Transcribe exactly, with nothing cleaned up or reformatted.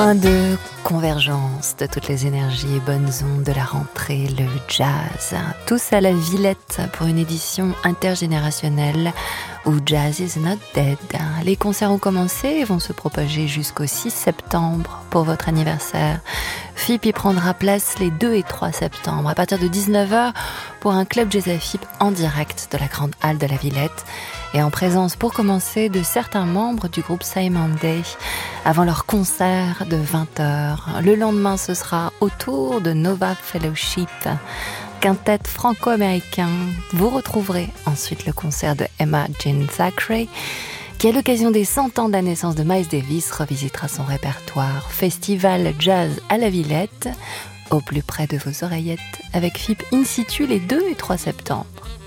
De convergence de toutes les énergies et bonnes ondes de la rentrée, le jazz. Tous à la Villette pour une édition intergénérationnelle où Jazz is not dead. Les concerts ont commencé et vont se propager jusqu'au six septembre pour votre anniversaire. F I P y prendra place les deux et trois septembre à partir de dix-neuf heures pour un club jazz à F I P en direct de la grande halle de la Villette et en présence pour commencer de certains membres du groupe Simon Day avant leur concert de vingt heures. Le lendemain, ce sera au tour de Nova Fellowship, quintet franco-américain. Vous retrouverez ensuite le concert de Emma Jean Zachary, qui à l'occasion des cent ans de la naissance de Miles Davis revisitera son répertoire. Festival Jazz à la Villette, au plus près de vos oreillettes, avec F I P in situ les deux et trois septembre.